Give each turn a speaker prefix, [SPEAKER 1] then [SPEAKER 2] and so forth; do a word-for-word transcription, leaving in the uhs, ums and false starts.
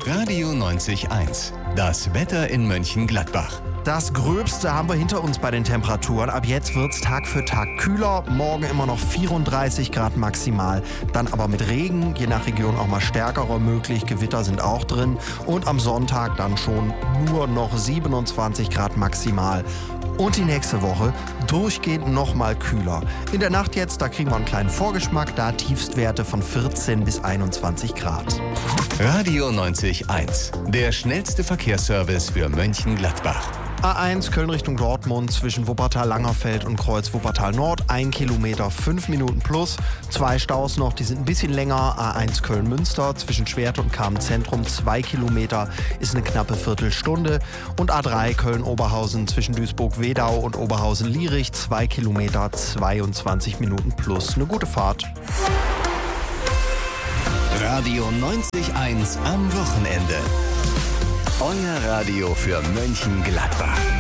[SPEAKER 1] Radio neunzig Eins. Das Wetter in Mönchengladbach.
[SPEAKER 2] Das Gröbste haben wir hinter uns bei den Temperaturen. Ab jetzt wird's Tag für Tag kühler. Morgen immer noch vierunddreißig Grad maximal. Dann aber mit Regen, je nach Region auch mal stärkerer möglich. Gewitter sind auch drin. Und am Sonntag dann schon nur noch siebenundzwanzig Grad maximal. Und die nächste Woche durchgehend noch mal kühler. In der Nacht jetzt, da kriegen wir einen kleinen Vorgeschmack. Da Tiefstwerte von vierzehn bis einundzwanzig Grad.
[SPEAKER 1] Radio neunzig Eins. Der schnellste Verkehrsservice für Mönchengladbach.
[SPEAKER 2] A eins Köln Richtung Dortmund zwischen Wuppertal-Langerfeld und Kreuz Wuppertal-Nord. Ein Kilometer, fünf Minuten plus. Zwei Staus noch, die sind ein bisschen länger. A eins Köln-Münster zwischen Schwerte und Kamen-Zentrum. Zwei Kilometer ist eine knappe Viertelstunde. Und A drei Köln-Oberhausen zwischen Duisburg-Wedau und Oberhausen-Lierich. Zwei Kilometer, zweiundzwanzig Minuten plus. Eine gute Fahrt.
[SPEAKER 1] Radio neunzig Eins am Wochenende. Euer Radio für Mönchengladbach.